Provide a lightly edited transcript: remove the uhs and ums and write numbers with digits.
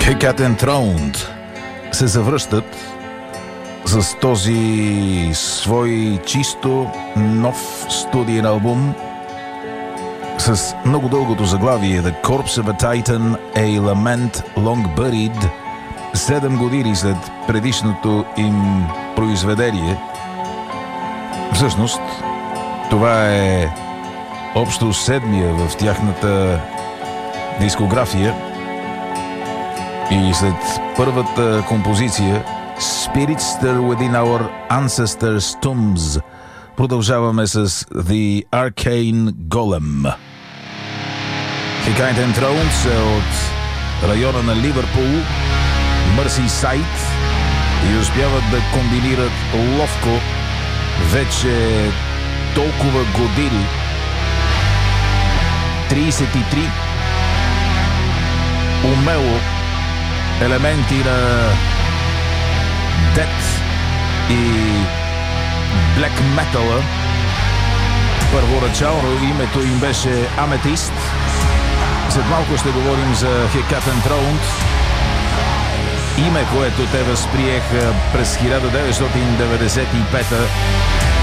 Cat Enthroned се завръщат с този свой чисто нов студиен албум с много дългото заглавие The Corpse of a Titan, A Lament Long Buried, 7 години след предишното им произведение. Всъщност, това е общо седмия в тяхната дискография и след първата композиция Spirits Stir Within Our Ancestors' Tombs продължаваме с The Arcane Golem. Cat Enthroned са от района на Ливърпул, Мърсисайд, и успяват да комбинират ловко вече толкова години, 33, умело елементи на Death и Black Metal. Първоначално името им беше Amethyst. След малко ще говорим за Cat Enthroned, име, което те възприеха през 1995